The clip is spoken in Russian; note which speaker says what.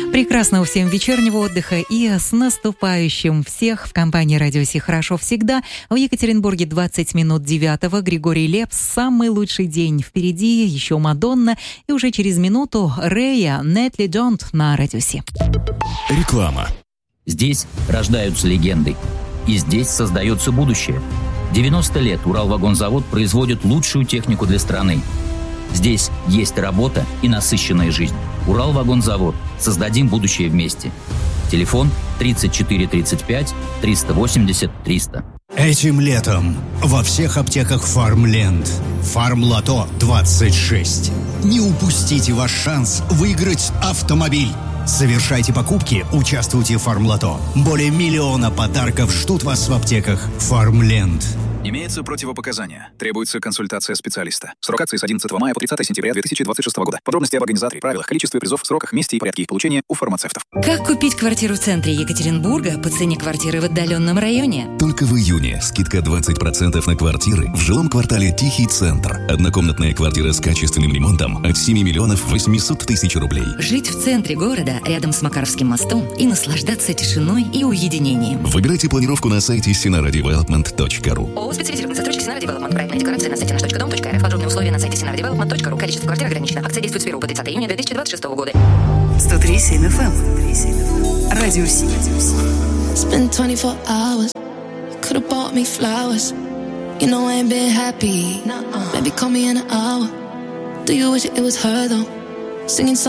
Speaker 1: Прекрасного всем вечернего отдыха и с наступающим всех в компании «Радио Си хорошо всегда». В Екатеринбурге 20 минут 9-го. Григорий Лепс. Самый лучший день впереди. Еще Мадонна. И уже через минуту Рэя «Нетли Don't» на «Радио Си».
Speaker 2: Реклама.
Speaker 3: Здесь рождаются легенды. И здесь создается будущее. 90 лет Уралвагонзавод производит лучшую технику для страны. Здесь есть работа и насыщенная жизнь. Уралвагонзавод. Создадим будущее вместе. Телефон 34 35 380 300.
Speaker 4: Этим летом во всех аптеках Фармленд. Фармлото 26. Не упустите ваш шанс выиграть автомобиль. Совершайте покупки, участвуйте в Фармлото. Более 1 миллиона подарков ждут вас в аптеках Фармленд.
Speaker 5: Имеются противопоказания. Требуется консультация специалиста. Срок акции с 11 мая по 30 сентября 2026 года. Подробности об организаторе, правилах, количестве призов, сроках, месте и порядке их получения у фармацевтов.
Speaker 6: Как купить квартиру в центре Екатеринбурга по цене квартиры в отдаленном районе?
Speaker 2: Только в июне скидка 20% на квартиры в жилом квартале «Тихий центр». Однокомнатная квартира с качественным ремонтом от 7 миллионов 800 тысяч рублей.
Speaker 6: Жить в центре города, рядом с Макаровским мостом и наслаждаться тишиной и уединением.
Speaker 2: Выбирайте планировку на сайте sinaradevelopment.ru.
Speaker 6: Специализированный застройщик Sinara Development. Проектная декларация на сайте наш.дом.рф. Подробные условия на сайте sinaradevelopment.ru. Количество квартир ограничено. Акция действует с 1 по 30 июня 2026 года.
Speaker 7: 103.7 FM. Радио Си.
Speaker 8: It's been 24 hours. You could have bought me flowers. You know I ain't been happy. Maybe call me in an hour. Do you wish it was her though? Singing songs